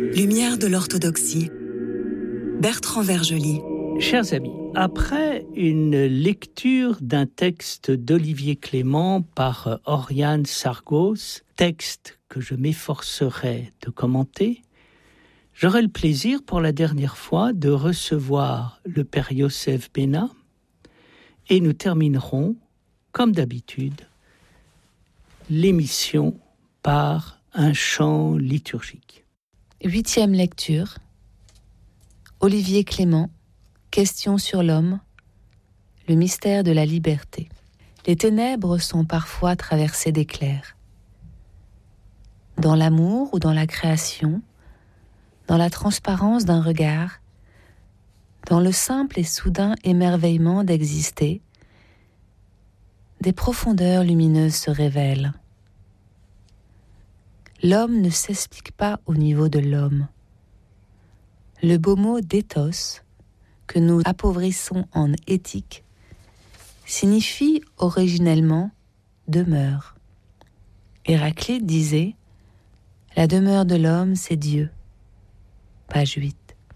Lumière de l'orthodoxie. Bertrand Vergely. Chers amis, après une lecture d'un texte d'Olivier Clément par Oriane Sargos, texte que je m'efforcerai de commenter, j'aurai le plaisir pour la dernière fois de recevoir le Père Yosef Béna et nous terminerons, comme d'habitude, l'émission par un chant liturgique. 8e lecture. Olivier Clément, Questions sur l'homme, le mystère de la liberté. Les ténèbres sont parfois traversées d'éclairs. Dans l'amour ou dans la création, dans la transparence d'un regard, dans le simple et soudain émerveillement d'exister, des profondeurs lumineuses se révèlent. L'homme ne s'explique pas au niveau de l'homme. Le beau mot d'éthos, que nous appauvrissons en éthique, signifie originellement demeure. Héraclite disait « La demeure de l'homme, c'est Dieu ». Page 8.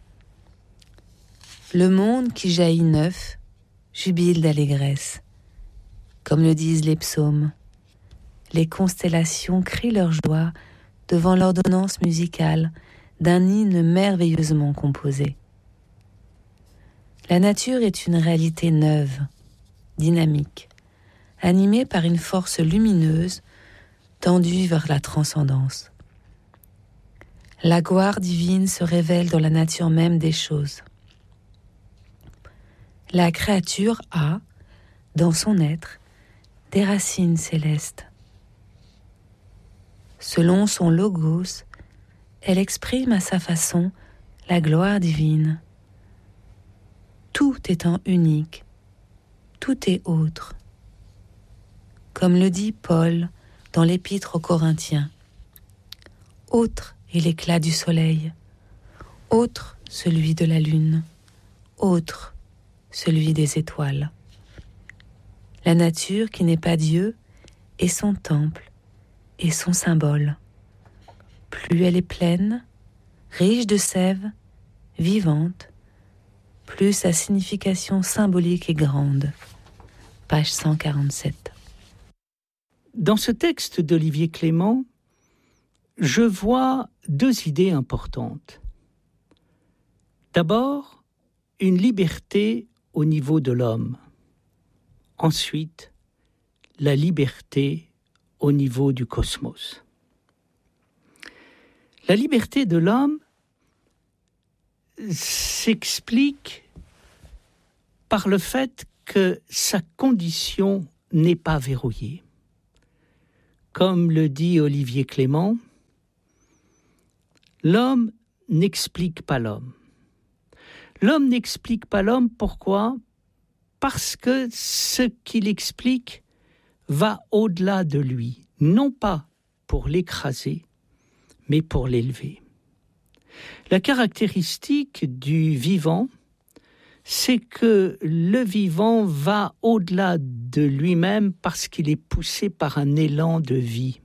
Le monde qui jaillit neuf jubile d'allégresse. Comme le disent les psaumes, les constellations crient leur joie devant l'ordonnance musicale d'un hymne merveilleusement composé. La nature est une réalité neuve, dynamique, animée par une force lumineuse tendue vers la transcendance. La gloire divine se révèle dans la nature même des choses. La créature a, dans son être, des racines célestes. Selon son logos, elle exprime à sa façon la gloire divine. Tout étant unique, tout est autre. Comme le dit Paul dans l'Épître aux Corinthiens, autre est l'éclat du soleil, autre celui de la lune, autre celui des étoiles. La nature qui n'est pas Dieu est son temple et son symbole. Plus elle est pleine, riche de sève, vivante, plus sa signification symbolique est grande. Page 147. Dans ce texte d'Olivier Clément, je vois deux idées importantes. D'abord, une liberté au niveau de l'homme. Ensuite, la liberté au niveau du cosmos. La liberté de l'homme s'explique par le fait que sa condition n'est pas verrouillée. Comme le dit Olivier Clément, l'homme n'explique pas l'homme. L'homme n'explique pas l'homme, pourquoi ? Parce que ce qu'il explique va au-delà de lui, non pas pour l'écraser, mais pour l'élever. La caractéristique du vivant, c'est que le vivant va au-delà de lui-même parce qu'il est poussé par un élan de vie.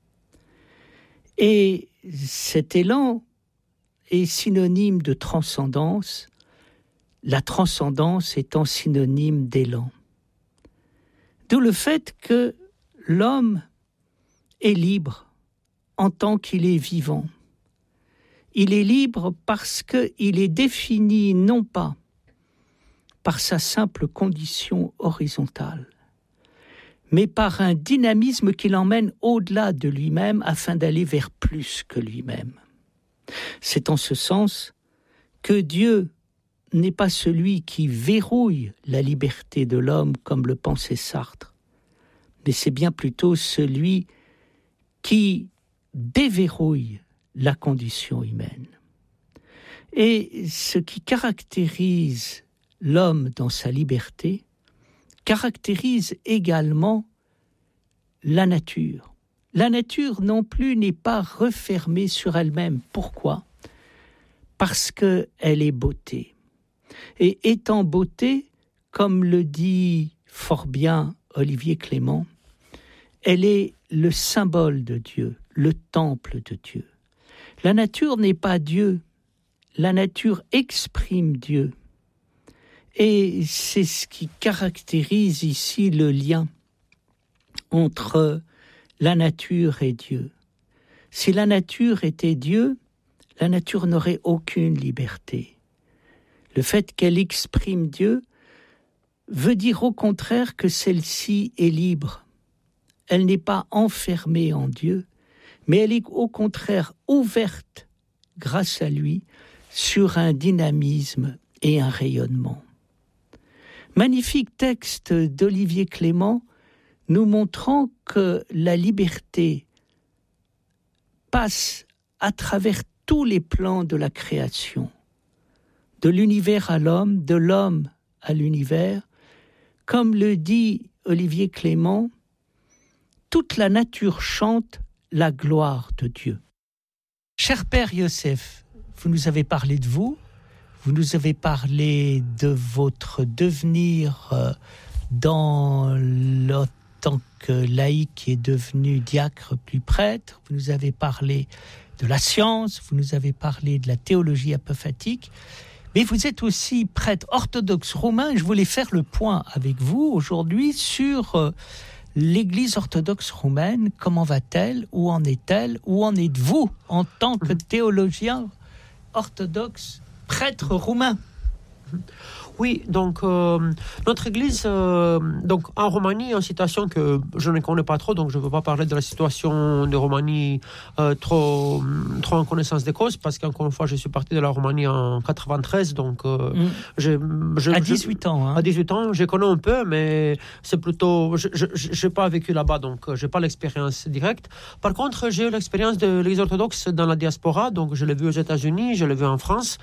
Et cet élan est synonyme de transcendance, la transcendance étant synonyme d'élan. D'où le fait que l'homme est libre en tant qu'il est vivant. Il est libre parce qu'il est défini non pas par sa simple condition horizontale, mais par un dynamisme qui l'emmène au-delà de lui-même afin d'aller vers plus que lui-même. C'est en ce sens que Dieu n'est pas celui qui verrouille la liberté de l'homme comme le pensait Sartre, mais c'est bien plutôt celui qui déverrouille la condition humaine. Et ce qui caractérise l'homme dans sa liberté caractérise également la nature. La nature non plus n'est pas refermée sur elle-même. Pourquoi ? Parce qu'elle est beauté. Et étant beauté, comme le dit fort bien Olivier Clément, elle est le symbole de Dieu, le temple de Dieu. La nature n'est pas Dieu. La nature exprime Dieu. Et c'est ce qui caractérise ici le lien entre la nature et Dieu. Si la nature était Dieu, la nature n'aurait aucune liberté. Le fait qu'elle exprime Dieu veut dire au contraire que celle-ci est libre. Elle n'est pas enfermée en Dieu, mais elle est au contraire ouverte, grâce à lui, sur un dynamisme et un rayonnement. Magnifique texte d'Olivier Clément nous montrant que la liberté passe à travers tous les plans de la création, de l'univers à l'homme, de l'homme à l'univers. Comme le dit Olivier Clément, toute la nature chante la gloire de Dieu. Cher Père Yosef, vous nous avez parlé de vous, vous nous avez parlé de votre devenir dans le tant que laïc qui est devenu diacre puis prêtre, vous nous avez parlé de la science, vous nous avez parlé de la théologie apophatique, mais vous êtes aussi prêtre orthodoxe roumain. Je voulais faire le point avec vous aujourd'hui sur l'Église orthodoxe roumaine. Comment va-t-elle? Où en est-elle? Où en êtes-vous en tant que théologien orthodoxe, prêtre roumain? Oui, donc notre Église, donc en Roumanie, en situation que je ne connais pas trop, donc je ne veux pas parler de la situation de Roumanie trop en connaissance des causes, parce qu'encore une fois, je suis parti de la Roumanie en 93, donc à 18 ans. Hein. À 18 ans, je connais un peu, mais c'est plutôt, je n'ai pas vécu là-bas, donc je n'ai pas l'expérience directe. Par contre, j'ai eu l'expérience de l'Église orthodoxe dans la diaspora, donc je l'ai vu aux États-Unis, je l'ai vu en France.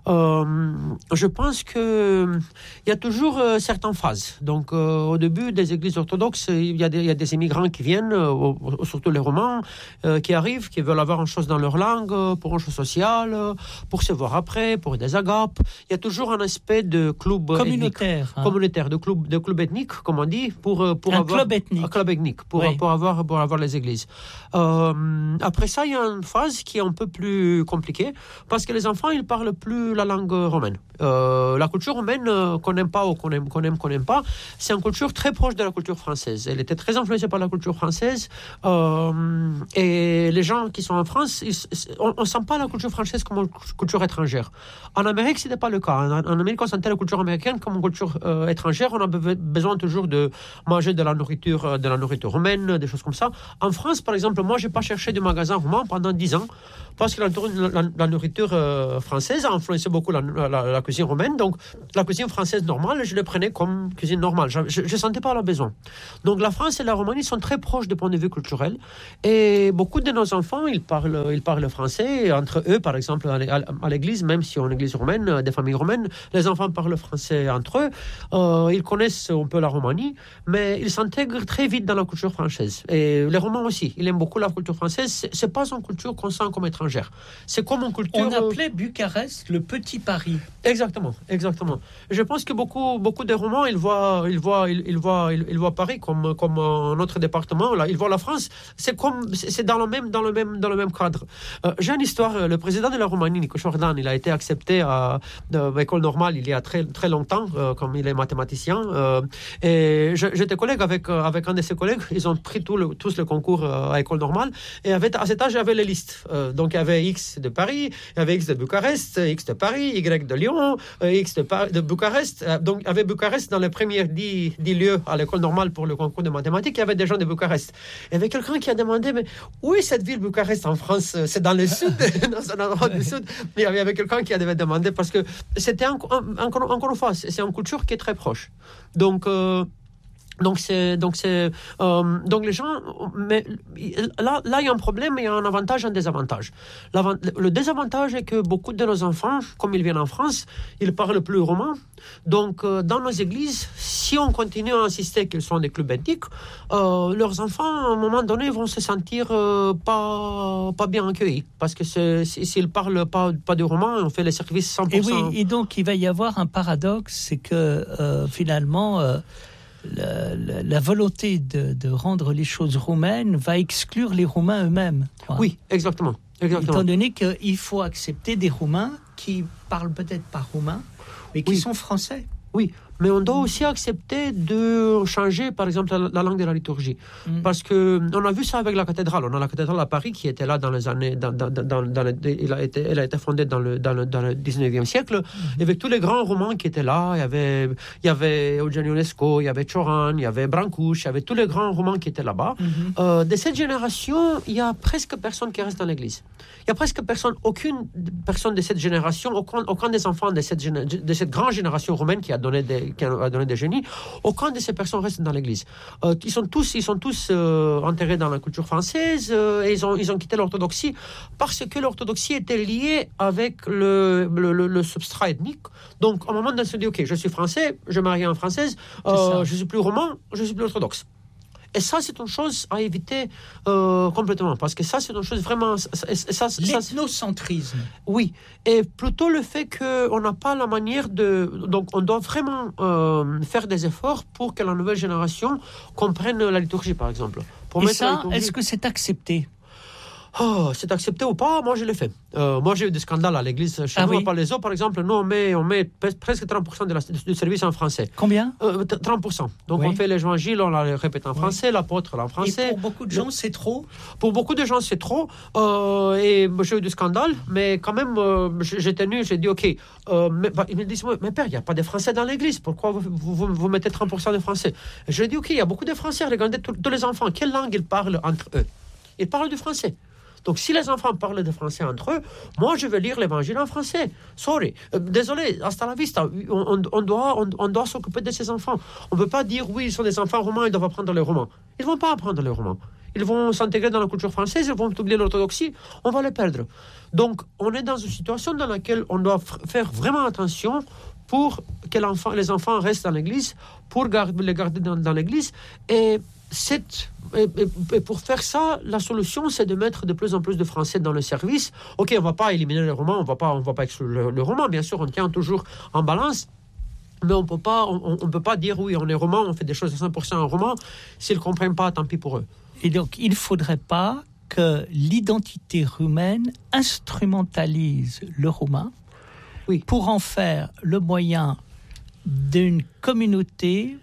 Je pense que il y a toujours certaines phases. Donc, au début des églises orthodoxes, il y a des immigrants qui viennent, surtout les Roumains, qui arrivent, qui veulent avoir une chose dans leur langue, pour une chose sociale, pour se voir après, pour des agapes. Il y a toujours un aspect de club communautaire, ethnique, communautaire, de club ethnique, comme on dit, pour un avoir club ethnique. Un club ethnique, pour Oui. avoir les églises. Après ça, il y a une phase qui est un peu plus compliquée, parce que les enfants, ils parlent plus la langue romaine. La culture romaine, qu'on aime pas ou qu'on aime pas, c'est une culture très proche de la culture française. Elle était très influencée par la culture française, et les gens qui sont en France, on sent pas la culture française comme une culture étrangère. En Amérique, c'était pas le cas. En Amérique, on sentait la culture américaine comme une culture étrangère. On avait besoin toujours de manger de la nourriture romaine, des choses comme ça. En France, par exemple, moi, j'ai pas cherché de magasin roumain pendant 10 ans, parce que la nourriture française a influencé beaucoup la cuisine romaine. Donc, la cuisine française normale, je le prenais comme cuisine normale. Je sentais pas le besoin. Donc, la France et la Roumanie sont très proches du point de vue culturel. Et beaucoup de nos enfants, ils parlent français. Entre eux, par exemple, à l'église, même si on est une église roumaine, des familles roumaines, les enfants parlent français entre eux. Ils connaissent un peu la Roumanie, mais ils s'intègrent très vite dans la culture française. Et les Roumains aussi, ils aiment beaucoup la culture française. C'est pas une culture qu'on sent comme étrangère. C'est comme une culture... On appelait Bucarest le petit Paris. Exactement. Je pense que beaucoup de Roumains, ils voient Paris comme un autre département. Là, ils voient la France. C'est dans le même cadre. J'ai une histoire. Le président de la Roumanie, Nico Jordan, il a été accepté à l'école normale il y a très très longtemps, comme il est mathématicien. Et j'étais collègue avec un de ses collègues. Ils ont pris tous le concours à l'école normale. Et à cet âge, il y avait les listes. Donc il y avait X de Paris, il y avait X de Bucarest, X de Paris, Y de Lyon, X de Bucarest. Donc il y avait Bucarest dans les premiers 10 lieux à l'école normale pour le concours de mathématiques. Il y avait des gens de Bucarest. Il y avait quelqu'un qui a demandé, mais où est cette ville Bucarest en France? C'est dans le sud, dans un endroit du sud. Mais il y avait quelqu'un qui avait demandé, parce que c'était encore une fois, c'est une culture qui est très proche. Donc les gens, mais là il y a un problème, il y a un avantage et un désavantage. Le désavantage est que beaucoup de nos enfants, comme ils viennent en France, ils parlent plus roumain. Donc dans nos églises, si on continue à insister qu'ils sont des clubs ethniques, leurs enfants à un moment donné vont se sentir pas bien accueillis, parce que s'ils parlent pas de roumain, on fait les services 100%. Et oui, et donc il va y avoir un paradoxe, c'est que finalement la volonté de rendre les choses roumaines va exclure les Roumains eux-mêmes. Oui, exactement. Exactement. Étant donné qu'il faut accepter des Roumains qui parlent peut-être pas roumain, mais qui sont français. Oui, mais on doit aussi accepter de changer, par exemple, la langue de la liturgie. Parce qu'on a vu ça avec la cathédrale. On a la cathédrale à Paris qui était là dans les années... elle a été fondée dans le 19e siècle, avec tous les grands romans qui étaient là. Il y avait Eugen Ionesco, il y avait Cioran, il y avait Brancouche, il y avait tous les grands romans qui étaient là-bas. De cette génération, il y a presque personne qui reste dans l'église. Il y a presque personne, aucune personne de cette génération, aucun des enfants de cette grande génération roumaine qui a donné des génies, aucun de ces personnes reste dans l'église. Ils sont tous enterrés dans la culture française et ils ont quitté l'orthodoxie parce que l'orthodoxie était liée avec le substrat ethnique. Donc, au moment où on se dit, OK, je suis français, je marie une française, je suis plus roman, je suis plus orthodoxe. Et ça, c'est une chose à éviter complètement, parce que ça, c'est une chose vraiment... L'ethnocentrisme. Oui, et plutôt le fait qu'on n'a pas la manière de... Donc, on doit vraiment faire des efforts pour que la nouvelle génération comprenne la liturgie, par exemple. Et ça, est-ce que c'est accepté ? C'est accepté ou pas? Moi, je l'ai fait. Moi, j'ai eu des scandales à l'église. Chez nous, à Palaiseau, par exemple, nous, on met presque 30% du service en français. Combien? 30%. Donc, on fait l'évangile, on la répète en français, l'apôtre en français. Et pour beaucoup de gens, c'est trop? Pour beaucoup de gens, c'est trop. Et j'ai eu des scandales, mais quand même, j'ai dit, OK. Ils me disent, mais père, il n'y a pas de français dans l'église. Pourquoi vous mettez 30% de français? Et je dis, OK, il y a beaucoup de français. Regardez tous les enfants. Quelle langue ils parlent entre eux? Ils parlent du français. Donc, si les enfants parlent de français entre eux, moi, je vais lire l'évangile en français. Sorry. Désolé, hasta la vista. On doit s'occuper de ces enfants. On ne peut pas dire, oui, ils sont des enfants romains, ils doivent apprendre le roman. Ils ne vont pas apprendre le roman. Ils vont s'intégrer dans la culture française, ils vont oublier l'orthodoxie, on va les perdre. Donc, on est dans une situation dans laquelle on doit faire vraiment attention pour que les enfants restent dans l'église, pour les garder dans l'église. Et pour faire ça, la solution, c'est de mettre de plus en plus de Français dans le service. OK, on ne va pas éliminer le roman, on va pas exclure le roman, bien sûr, on tient toujours en balance, mais on peut pas dire, oui, on est roman, on fait des choses à 100% en roman. S'ils ne comprennent pas, tant pis pour eux. Et donc, il ne faudrait pas que l'identité roumaine instrumentalise le roumain pour en faire le moyen d'une communauté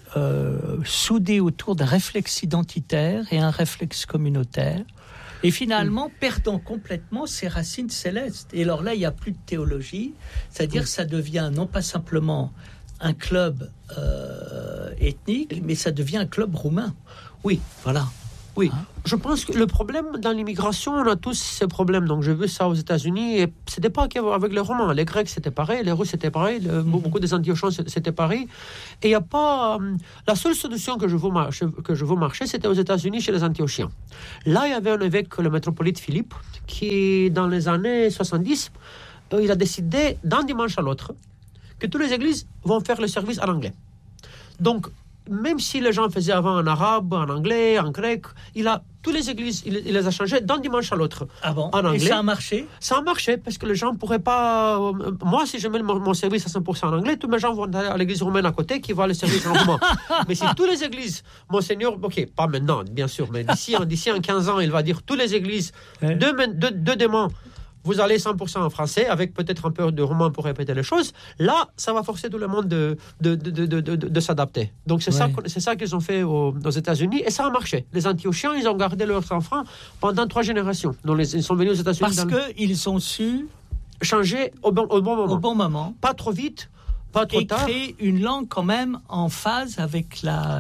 soudés autour d'un réflexe identitaire et un réflexe communautaire, et finalement perdant complètement ses racines célestes. Et alors là, il n'y a plus de théologie, c'est-à-dire que ça devient non pas simplement un club ethnique, mais ça devient un club roumain. Oui, voilà. Oui, je pense que le problème dans l'immigration, on a tous ces problèmes. Donc, j'ai vu ça aux États-Unis, et c'était pas qu'avec les Romains. Les Grecs, c'était pareil, les Russes, c'était pareil, beaucoup des Antiochiens, c'était pareil. Et il n'y a pas... La seule solution que je veux marcher, c'était aux États-Unis, chez les Antiochiens. Là, il y avait un évêque, le métropolite Philippe, qui, dans les années 70, il a décidé, d'un dimanche à l'autre, que toutes les églises vont faire le service en anglais. Donc, même si les gens faisaient avant en arabe, en anglais, en grec, toutes les églises, il les a changées d'un dimanche à l'autre. Ah bon? En anglais. Et ça a marché? Ça a marché, parce que les gens ne pourraient pas... Moi, si je mets mon service à 100% en anglais, tous mes gens vont aller à l'église romaine à côté qui va le service en roman. Mais si toutes les églises, Monseigneur, OK, pas maintenant, bien sûr, mais d'ici en 15 ans, il va dire toutes les églises, deux démons, vous allez 100% en français, avec peut-être un peu de roman pour répéter les choses. Là, ça va forcer tout le monde de s'adapter. Donc, c'est ça qu'ils ont fait aux États-Unis, et ça a marché. Les Antiochiens, ils ont gardé leurs enfants pendant 3 générations. Donc, ils sont venus aux États-Unis. Parce qu'ils ont su changer au bon moment. Au bon moment. Pas trop vite, pas trop tard. Et créer une langue quand même en phase avec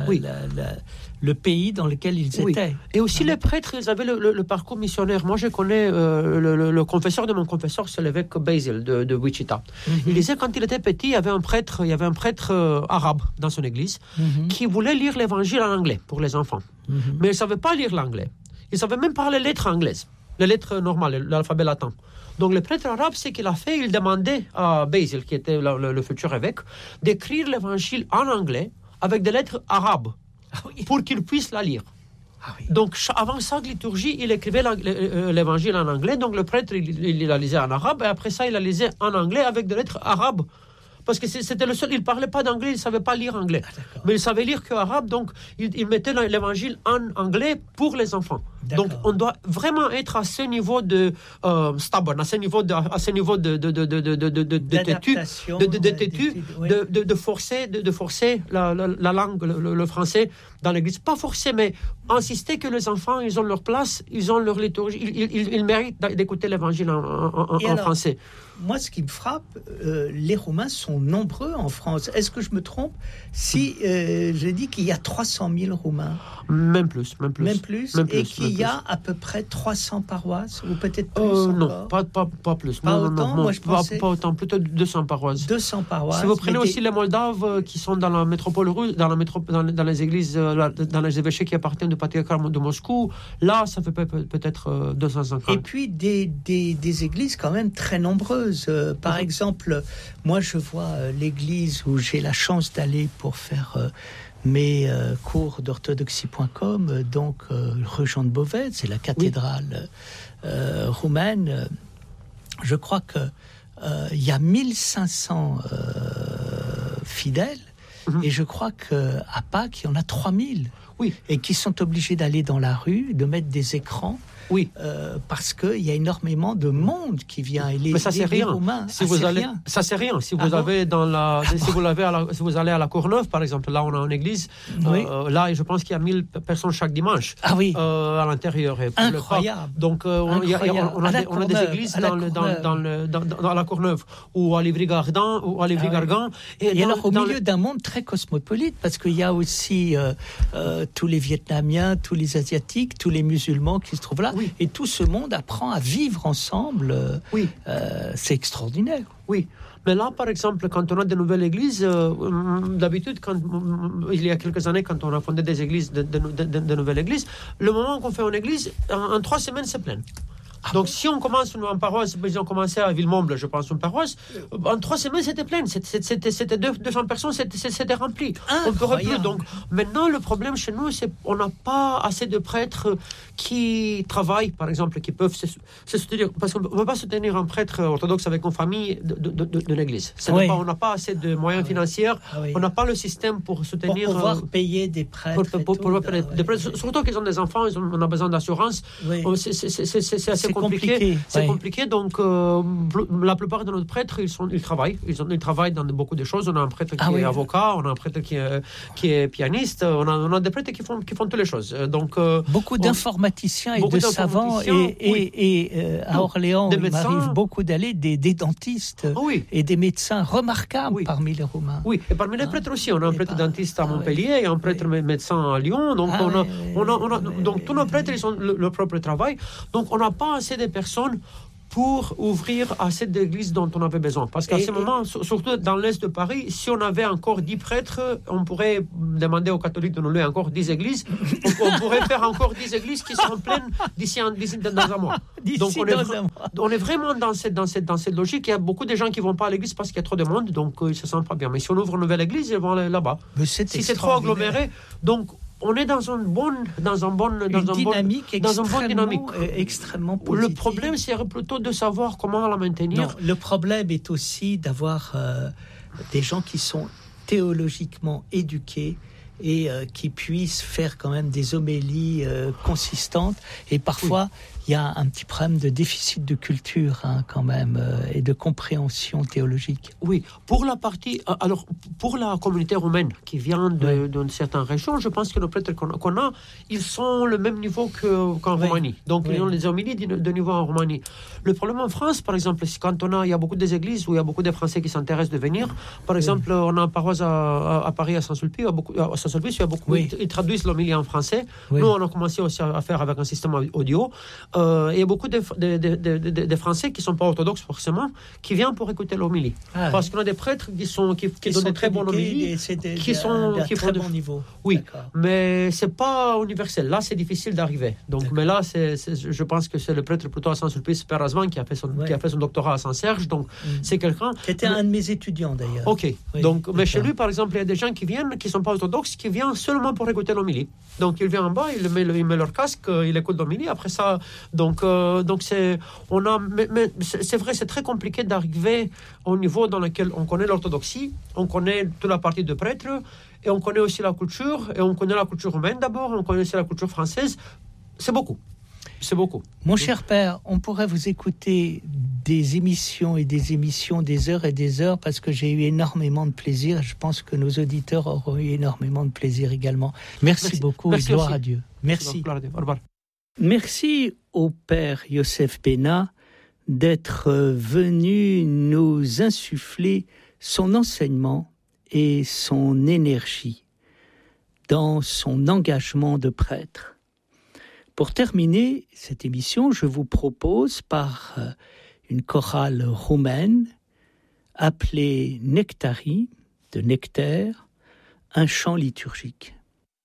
le pays dans lequel ils étaient. Et aussi les prêtres, ils avaient le parcours missionnaire. Moi, je connais le confesseur de mon confesseur, c'est l'évêque Basil de Wichita. Il disait, quand il était petit, il y avait un prêtre arabe dans son église qui voulait lire l'évangile en anglais pour les enfants. Mais il ne savait pas lire l'anglais. Il ne savait même pas les lettres anglaises, les lettres normales, l'alphabet latin. Donc, le prêtre arabe, ce qu'il a fait, il demandait à Basil, qui était le futur évêque, d'écrire l'évangile en anglais avec des lettres arabes. Pour qu'il puisse la lire. Donc, avant chaque liturgie, il écrivait l'évangile en anglais. Donc, le prêtre, il la lisait en arabe. Et après ça, il la lisait en anglais avec des lettres arabes. Parce que c'était le seul. Il ne parlait pas d'anglais, il ne savait pas lire anglais. Mais il savait lire que arabe. Donc, il mettait l'évangile en anglais pour les enfants. Donc, on doit vraiment être à ce niveau de stubborn, à ce niveau de têtu, de forcer la langue, le français dans l'église. Pas forcer, mais insister que les enfants, ils ont leur place, ils ont leur liturgie, ils méritent d'écouter l'évangile en français. Moi, ce qui me frappe, les Roumains sont nombreux en France. Est-ce que je me trompe si je dis qu'il y a 300 000 Roumains? Même plus. Et qu'il y a à peu près 300 paroisses, ou peut-être plus non, pas plus. Pas autant, moi je pensais... Pas autant, plutôt 200 paroisses. 200 paroisses. Si vous prenez aussi les Moldaves qui sont dans la métropole russe, dans les églises, dans les évêchés qui appartiennent du patriarcat de Moscou, là, ça fait peut-être 250. Et puis des églises quand même très nombreuses. Par exemple, moi je vois l'église où j'ai la chance d'aller pour faire mes cours d'orthodoxie.com, donc rue Jean de Beauvais, c'est la cathédrale roumaine. Je crois que il y a 1500 fidèles, et je crois qu'à Pâques, il y en a 3000. Oui. Et qui sont obligés d'aller dans la rue, de mettre des écrans. Oui, parce qu'il y a énormément de monde qui vient. Et mais ça c'est rien. Roumains, ça c'est rien. Si vous avez si vous allez à la Courneuve, par exemple, là on a une église. Oui. Là, je pense qu'il y a 1000 personnes chaque dimanche. Ah oui. À l'intérieur. Et incroyable. Donc on a des églises dans la Courneuve ou à Livry-Gargan. Et alors au milieu d'un monde très cosmopolite, parce qu'il y a aussi tous les Vietnamiens, tous les Asiatiques, tous les musulmans qui se trouvent là. Oui. Et tout ce monde apprend à vivre ensemble. Oui. C'est extraordinaire. Oui. Mais là, par exemple, quand on a de nouvelles églises, d'habitude, il y a quelques années, quand on a fondé des églises, de nouvelles églises, le moment qu'on fait une église, en 3 semaines, c'est plein. Donc, si on commence en paroisse, ils ont commencé à Villemomble, je pense, une paroisse, en 3 semaines, c'était plein. C'était 200 personnes, c'était rempli. On ne pourrait plus. Donc, maintenant, le problème chez nous, c'est qu'on n'a pas assez de prêtres qui travaillent, par exemple, qui peuvent se soutenir. Parce qu'on ne peut pas soutenir un prêtre orthodoxe avec une famille de l'église. On n'a pas assez de moyens financiers. On n'a pas le système pour soutenir. Pour pouvoir payer des prêtres. Surtout qu'ils ont des enfants, on a besoin d'assurance. Oui. C'est assez compliqué. C'est compliqué. Donc, la plupart de nos prêtres, ils travaillent. Ils travaillent dans beaucoup de choses. On a un prêtre qui est avocat, on a un prêtre qui est pianiste, on a des prêtres qui font toutes les choses. Donc, beaucoup d'informaticiens et de savants. Et à Orléans, il m'arrive beaucoup d'aller des dentistes et des médecins remarquables parmi les Roumains. Oui, et parmi les prêtres aussi. On a un prêtre dentiste à Montpellier et un prêtre médecin à Lyon. Donc, donc tous nos prêtres, ils ont leur propre travail. Donc, on n'a pas assez de personnes pour ouvrir assez d'églises dont on avait besoin. Parce qu'à ce moment, surtout dans l'Est de Paris, si on avait encore 10 prêtres, on pourrait demander aux catholiques de nous louer encore 10 églises. On pourrait faire encore 10 églises qui seront pleines dans un mois. Donc on est vraiment dans cette logique. Il y a beaucoup de gens qui ne vont pas à l'église parce qu'il y a trop de monde, donc ils ne se sentent pas bien. Mais si on ouvre une nouvelle église, ils vont aller là-bas. Si c'est trop aggloméré, donc on est dans une bonne dynamique extrêmement positive. Le problème, c'est plutôt de savoir comment la maintenir. Non, le problème est aussi d'avoir des gens qui sont théologiquement éduqués et qui puissent faire quand même des homélies consistantes. Et parfois, il y a un petit problème de déficit de culture quand même et de compréhension théologique. Oui, pour la communauté roumaine qui vient d'une certaine région, je pense que nos prêtres qu'on a, ils sont le même niveau qu'en Roumanie. Donc, ils ont les homélies de niveau en Roumanie. Le problème en France, par exemple, c'est quand il y a beaucoup d'églises où il y a beaucoup de Français qui s'intéressent de venir. Par exemple, on a un paroisse à Paris, à Saint-Sulpice, ils traduisent l'homélie en français. Oui. Nous, on a commencé aussi à faire avec un système audio. Il y a beaucoup de Français qui ne sont pas orthodoxes forcément, qui viennent pour écouter l'homélie. Parce qu'on a des prêtres qui donnent des très bonnes homélies, qui font très bon niveau. Oui, mais ce n'est pas universel. Là, c'est difficile d'arriver. Donc, mais là, je pense que c'est le prêtre plutôt à Saint-Sulpice, Père Asman, qui a fait son doctorat à Saint-Serge. Donc, c'est quelqu'un... Qui était un de mes étudiants, d'ailleurs. OK. Donc, mais chez lui, par exemple, il y a des gens qui viennent, qui ne sont pas orthodoxes, qui viennent seulement pour écouter l'homélie. Donc, il vient en bas, il met leur casque, il écoute l'homélie. Après ça... Donc c'est vrai, c'est très compliqué d'arriver au niveau dans lequel on connaît l'orthodoxie, on connaît toute la partie de prêtres, et on connaît aussi la culture, et on connaît la culture roumaine d'abord, on connaît aussi la culture française. C'est beaucoup. C'est beaucoup. Mon cher père, on pourrait vous écouter des émissions et des émissions, des heures et des heures, parce que j'ai eu énormément de plaisir. Je pense que nos auditeurs auront eu énormément de plaisir également. Merci beaucoup et gloire à Dieu. Merci. Au revoir. Merci au père Yosef Bena d'être venu nous insuffler son enseignement et son énergie dans son engagement de prêtre. Pour terminer cette émission, je vous propose par une chorale roumaine appelée Nectarii, de nectaire, un chant liturgique.